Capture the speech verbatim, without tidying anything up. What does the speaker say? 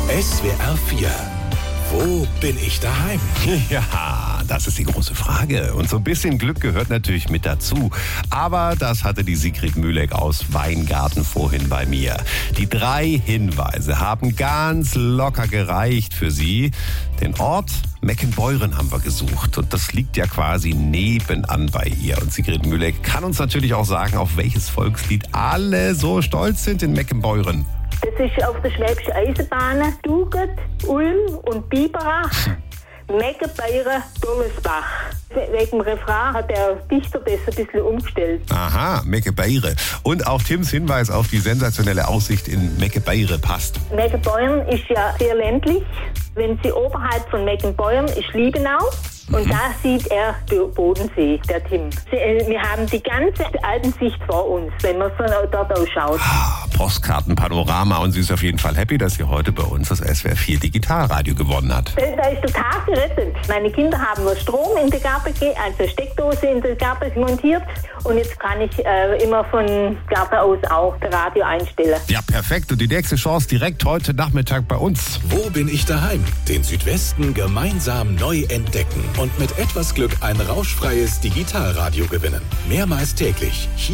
S W R vier. Wo bin ich daheim? Ja, das ist die große Frage. Und so ein bisschen Glück gehört natürlich mit dazu. Aber das hatte die Sigrid Mühleck aus Weingarten vorhin bei mir. Die drei Hinweise haben ganz locker gereicht für Sie. Den Ort Meckenbeuren haben wir gesucht. Und das liegt ja quasi nebenan bei ihr. Und Sigrid Mühleck kann uns natürlich auch sagen, auf welches Volkslied alle so stolz sind in Meckenbeuren. Das ist auf der Schwäbischen Eisenbahn, Duget, Ulm und Biberach, Meckenbeuren, Dollesbach. Wegen dem Refrain hat der Dichter das ein bisschen umgestellt. Aha, Meckenbeuren. Und auch Tims Hinweis auf die sensationelle Aussicht in Meckenbeuren passt. Meckenbeuren ist ja sehr ländlich. Wenn Sie oberhalb von Meckenbeuren ist Liebenau. Und mhm. da sieht er den Bodensee, der Tim. Wir haben die ganze Alpensicht vor uns, wenn man von dort aus schaut. Ah, Postkartenpanorama. Und sie ist auf jeden Fall happy, dass sie heute bei uns das S W R vier Digitalradio gewonnen hat. Da ist der Tag gerettet. Meine Kinder haben nur Strom in der Garten, also Steckdose in der Garten montiert. Und jetzt kann ich äh, immer von Garten aus auch das Radio einstellen. Ja, perfekt. Und die nächste Chance direkt heute Nachmittag bei uns. Wo bin ich daheim? Den Südwesten gemeinsam neu entdecken und mit etwas Glück ein rauschfreies Digitalradio gewinnen. Mehrmals täglich hier